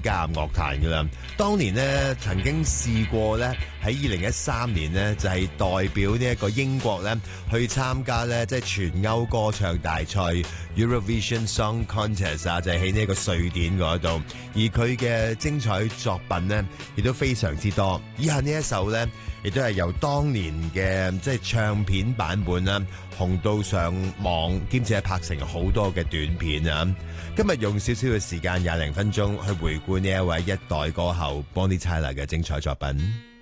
加入樂壇噶啦。當年呢，曾經試過咧喺2013年呢，就係代表呢一個英國咧去參加咧即係全歐歌唱大賽 Eurovision Song Contest 啊，就係喺呢一個瑞典嗰度。而佢嘅精彩作品呢，亦都非常之多。以下呢一首呢，亦都係由當年嘅即係唱片版本啦，紅到上網，兼且拍成好多嘅短片啊！今日用少少嘅時間，20分鐘去回顧呢一位一代歌后 Bonnie Tyler 嘅精彩作品。